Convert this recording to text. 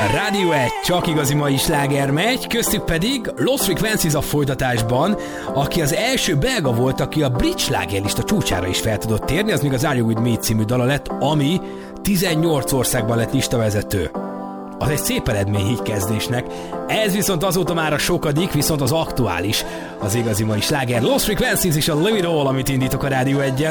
Rádió 1, csak igazi mai sláger megy, köztük pedig Lost Frequencies a folytatásban, aki az első belga volt, aki a brit slágerlista csúcsára is fel tudott térni, az még az Are You With Me című dala lett, ami 18 országban lett listavezető. Az egy szép eredmény így kezdésnek. Ez viszont azóta már a sokadik, viszont az aktuális, az igazi mai sláger. Lost Frequencies és a Live It All, amit indítok a Rádió 1-en.